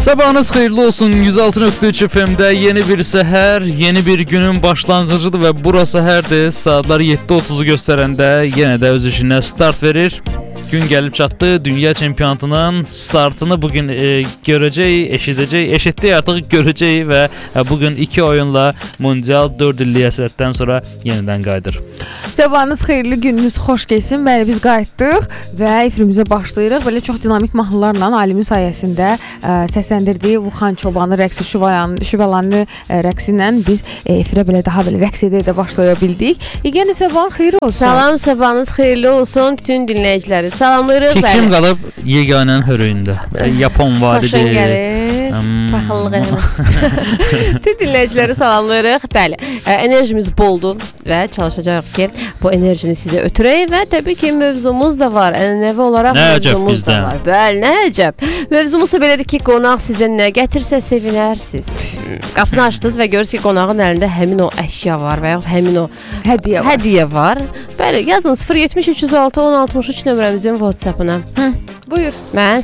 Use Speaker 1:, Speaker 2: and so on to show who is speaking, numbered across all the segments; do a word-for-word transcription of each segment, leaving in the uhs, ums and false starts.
Speaker 1: Sabahınız xeyirli olsun. yüz altı nöqtə üç F M'də yeni bir səhər, yeni bir günün başlanğıcıdır və bura səhərdir. Saatlar yeddi otuzu göstərəndə yenə də öz işinə start verir. Gün gəlib çatdı. Dünya çempionatının startını bugün e, görəcəyik, eşidəcəyik, eşitdik artıq görəcəyik və e, bugün iki oyunla Mundial dörd illik əsrətdən sonra yenidən qayıdır.
Speaker 2: Sabahınız xeyirli, gününüz xoş keçsin. Bəli, biz qayıtdıq və efrimizə başlayırıq. Belə çox dinamik mahnılarla alimin sayəsində ə, səsləndirdiyi Vuxan Çobanı rəqsi Şüvəlanlı rəqsi ilə biz e, efirə belə daha belə rəqs edə-edə başlaya bildik. Yenə sabahın xeyir olsun.
Speaker 3: Salam, sabahınız xeyirli olsun bütün dinləyiciləri. Salamlayırıq.
Speaker 1: Kim qalıb yeganənin hörüyündə? Yapon validi.
Speaker 3: Xoşun gəlir. Hmm. Baxıllıq eləmək. Bütün dinləyiciləri salamlayırıq. Bəli, enerjimiz boldur və çalışacağıq ki, bu enerjini sizə ötürək və təbii ki, mövzumuz da var. Ənənəvi olaraq
Speaker 1: nə
Speaker 3: mövzumuz da var. Bəli, nə əcəb. Mövzumuz belədir ki, qonaq sizə nə gətirsə sevinərsiniz. Qapını açdınız və görürsünüz ki, qonağın əlində həmin o əşya var və yaxud həmin o
Speaker 2: hədiyyə var.
Speaker 3: Hədiyyə var. Bəli, yazın sıfır yetmiş üç yüz altı on altmış üç nömrəmizin WhatsApp-ına.
Speaker 2: Hı, buyur.
Speaker 3: Mən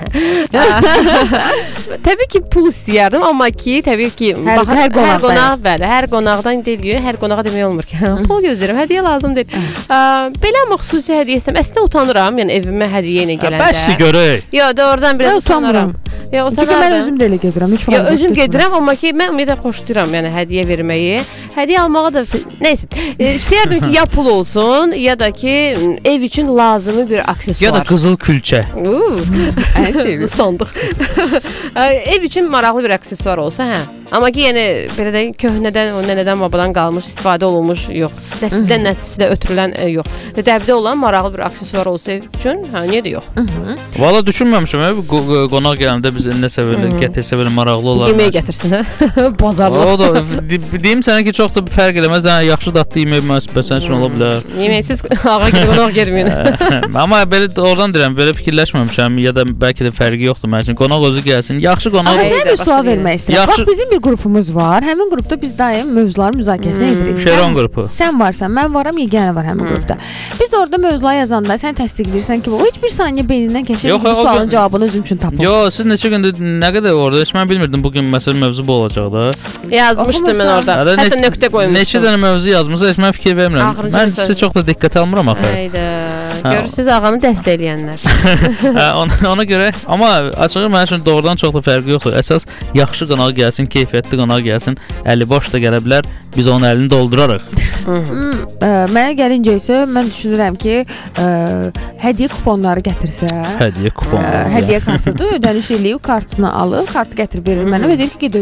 Speaker 3: təbii ki, pul istəyərdim, amma ki, təbii ki,
Speaker 2: hər,
Speaker 3: baxın,
Speaker 2: hər,
Speaker 3: hər qonaq, bəli, hər qonaqdan deyil, hər qonağa demək olmur ki, pul gözləyirəm, hədiyyə lazım deyil. Ə, belə amma xüsusi hədiyyə istəyirəm. Əslində utanıram, yəni evimə hədiyyə ilə gələndə.
Speaker 1: Bəsli görək.
Speaker 3: Yox, doğrudan biraz utanıram.
Speaker 2: Yox, utanıram. Mən özüm də elə gedirəm, heç
Speaker 3: Yox, özüm gedirəm, amma ki, mən ümumiyyətlə xoşlayıram, yəni hədiyyə verməyi. Hədiyyə almağa da, neysə, istəyərdim ki, ya pul olsun, ya da ki, ev üçün lazımı bir aksesuar.
Speaker 1: Ya da qızıl külçə.
Speaker 3: Uuu, ən sevimli sandıq. Ev üçün maraqlı bir aksesuar olsa, hə. Amma ki, yəni, belə də köhnədən, o nənədən, babadan qalmış, istifadə olunmuş, yox. Nəsildən nəsildə ötürülən, e, yox. Dəbdə olan maraqlı bir aksesuar olsa ev üçün, hə, niyə də yox.
Speaker 1: Valla düşünməmişəm, hə, qonaq gələndə biz nəsə belə gətirsə belə maraqlı olar.
Speaker 3: Yeməyə gətirsin, hə? Bazarlıq.
Speaker 1: O da, deyim sənə ki, çox da fərq eləməz, hə, yaxşı dadlı yemək məhsubətsən üçün ola bilər.
Speaker 3: Yeməksiz ağa gedib qonaq gelməyin.
Speaker 1: Amma belə oradan deyirəm, belə fikirləşməmişəm, ya da bəlkə də fərqi yoxdur mənim üçün. Qonaq özü gəlsin, yaxşı qonaq.
Speaker 2: Amma sən bir sual vermək istəyirəm. Bax, bizim bir qrupumuz var. Həmin qrupda biz daim mövzuları müzakirəsini edirik.
Speaker 1: Şeron qrupu.
Speaker 2: Sən varsan, mən varam, yeganə var həmin qrupda. Biz də orada mövzuları yazanda sən təsdiqləyirsən ki, o heç bir saniyə beynindən keçir, bu sualın cavabını özüm üçün tapım.
Speaker 1: Yox, siz neçə gündür nə qədər orada, heç mən bilmirdim bu gün məsələn mövzu bu olacaq da.
Speaker 3: Yazmışdım mən orada. Hətta nöqtə qoymuşdum.
Speaker 1: Neçə dənə mövzu yazmısınız, heç mən fikir vermirəm. Mən sizə çox da diqqət almıram axı.
Speaker 3: Hayda. Görürsüz ağanı dəstəkləyənlər.
Speaker 1: ona, ona görə, amma açığı mənim üçün doğrudan çox da fərqi yoxdur. Əsas yaxşı qonaq gəlsin, keyfiyyətli qonaq gəlsin. Əli boş da gələ bilər. Biz onun əlini doldurarıq.
Speaker 2: Mənə gəlincə isə mən düşünürəm ki, ə, hədiyyə kuponları gətirsə,
Speaker 1: hədiyyə kuponları,
Speaker 2: hədiyyə kartıdır, ödəniş eləyib kartını alıb, kartı gətirib verir mənə və deyir ki, get